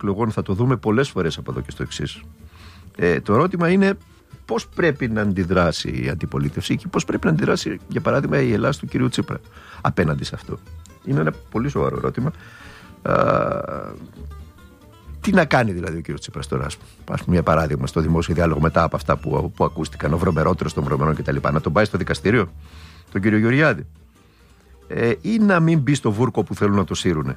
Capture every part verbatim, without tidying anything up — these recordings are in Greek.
εκλογών θα το δούμε πολλές φορές από εδώ και στο εξής. Ε, το ερώτημα είναι πώς πρέπει να αντιδράσει η αντιπολίτευση και πώς πρέπει να αντιδράσει, για παράδειγμα, η Ελλάδα του κυρίου Τσίπρα απέναντι σε αυτό. Είναι ένα πολύ σοβαρό ερώτημα. Α, τι να κάνει δηλαδή ο κύριος Τσίπρας τώρα, ας πούμε, μια παράδειγμα στο δημόσιο διάλογο μετά από αυτά που, που ακούστηκαν, ο βρωμερότερος των βρωμερών κτλ. Να τον πάει στο δικαστήριο, τον κύριο Γεωργιάδη, ε, ή να μην μπει στο βούρκο που θέλουν να το σύρουνε.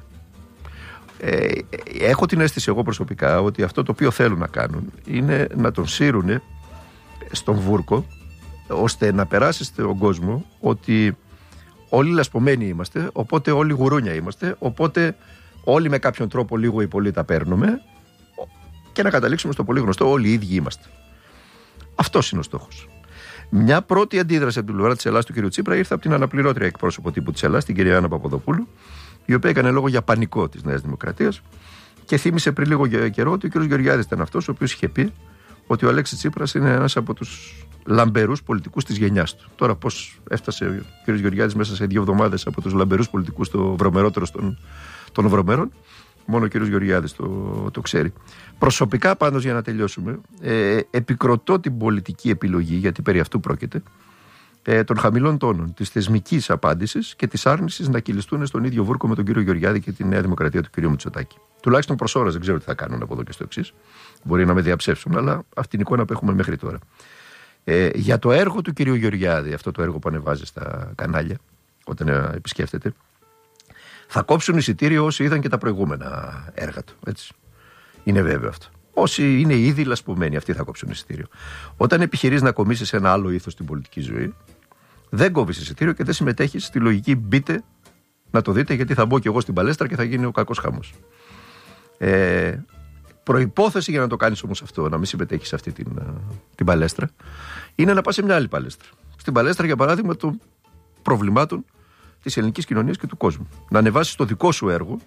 Ε, έχω την αίσθηση εγώ προσωπικά ότι αυτό το οποίο θέλουν να κάνουν είναι να τον σύρουνε στον βούρκο, ώστε να περάσει στον κόσμο ότι όλοι λασπωμένοι είμαστε, οπότε όλοι γουρούνια είμαστε, οπότε όλοι με κάποιον τρόπο λίγο ή πολύ τα παίρνουμε και να καταλήξουμε στο πολύ γνωστό όλοι οι ίδιοι είμαστε. Αυτός είναι ο στόχος. Μια πρώτη αντίδραση από την πλευρά της Ελλάδας του κ. Τσίπρα ήρθε από την αναπληρώτρια εκπρόσωπο τύπου της Ελλάδας, την κυρία Άννα Παπαδοπούλου, η οποία έκανε λόγο για πανικό της Νέας Δημοκρατίας και θύμισε πριν λίγο καιρό ότι ο κ. Γεωργιάδης ήταν αυτός ο οποίος είχε πει ότι ο Αλέξης Τσίπρας είναι ένας από τους λαμπερούς πολιτικούς της γενιάς του. Τώρα, πώς έφτασε ο κ. Γεωργιάδης μέσα σε δύο εβδομάδες από τους λαμπερούς πολιτικούς, το βρωμερότερο των, των βρωμερών, μόνο ο κ. Γεωργιάδης το, το ξέρει. Προσωπικά, πάντως, για να τελειώσουμε, ε, επικροτώ την πολιτική επιλογή, γιατί περί αυτού πρόκειται, ε, των χαμηλών τόνων, της θεσμικής απάντησης και της άρνησης να κυλιστούν στον ίδιο βούρκο με τον κ. Γεωργιάδη και τη Νέα Δημοκρατία του κ. Μητσοτάκη. Τουλάχιστον προς ώρας δεν ξέρω τι θα κάνουν από εδώ και στο εξής. Μπορεί να με διαψεύσουν, αλλά αυτή την εικόνα που έχουμε μέχρι τώρα. Ε, για το έργο του κ. Γεωργιάδη, αυτό το έργο που ανεβάζει στα κανάλια, όταν επισκέφτεται, θα κόψουν εισιτήριο όσοι είδαν και τα προηγούμενα έργα του. Έτσι. Είναι βέβαιο αυτό. Όσοι είναι ήδη λασπωμένοι, αυτοί θα κόψουν εισιτήριο. Όταν επιχειρείς να κομίσεις ένα άλλο ήθος στην πολιτική ζωή, δεν κόβεις εισιτήριο και δεν συμμετέχεις στη λογική μπείτε να το δείτε, γιατί θα μπω κι εγώ στην παλέστρα και θα γίνει ο κακός χαμός. Ε, προϋπόθεση για να το κάνεις όμως αυτό, να μην συμμετέχεις σε αυτή την, την παλέστρα, είναι να πας σε μια άλλη παλέστρα. Στην παλέστρα, για παράδειγμα, των προβλημάτων της ελληνικής κοινωνίας και του κόσμου. Να ανεβάσεις το δικό σου έργο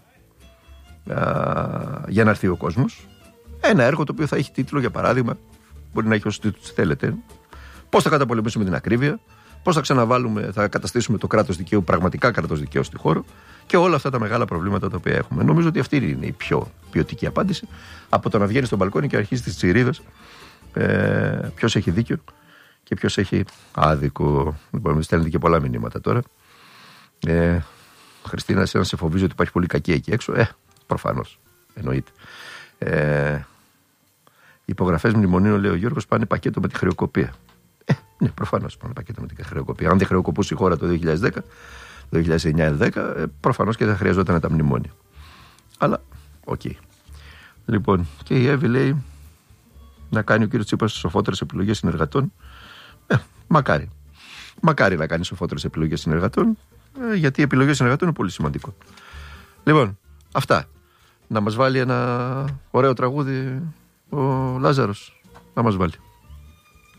α, για να έρθει ο κόσμος. Ένα έργο το οποίο θα έχει τίτλο, για παράδειγμα, μπορεί να έχει όσους τίτλους θέλετε, πώς θα καταπολεμήσουμε την ακρίβεια, πώς θα ξαναβάλουμε, θα καταστήσουμε το κράτος δικαίου, πραγματικά κράτος δικαίου στη χώρα και όλα αυτά τα μεγάλα προβλήματα τα οποία έχουμε. Νομίζω ότι αυτή είναι η πιο ποιοτική απάντηση από το να βγαίνει στο μπαλκόνι και αρχίζει τις τσιρίδες ε, ποιος έχει δίκιο και ποιος έχει άδικο. Λοιπόν, μου στέλνετε και πολλά μηνύματα τώρα. Ε, Χριστίνα, εσένα σε φοβίζει ότι υπάρχει πολύ κακή εκεί έξω. Ε, προφανώς. Εννοείται. Ε, οι υπογραφές μνημονίων, λέει ο Γιώργος, πάνε πακέτο με τη χρεοκοπία. Ε, ναι, προφανώς πάνε πακέτο με τη χρεοκοπία. Αν δεν χρεοκοπούσε η χώρα το δύο χιλιάδες δέκα, το δύο χιλιάδες εννιά δέκα, ε, προφανώς και δεν χρειαζόταν τα μνημόνια. Αλλά, οκ. Okay. Λοιπόν, και η Εύη λέει να κάνει ο κύριος Τσίπρας σοφότερες επιλογές συνεργατών. Ε, μακάρι. Μακάρι να κάνει σοφότερες επιλογές συνεργατών, ε, γιατί οι επιλογές συνεργατών είναι πολύ σημαντικό. Λοιπόν, αυτά. Να μας βάλει ένα ωραίο τραγούδι ο Λάζαρος. Να μας βάλει.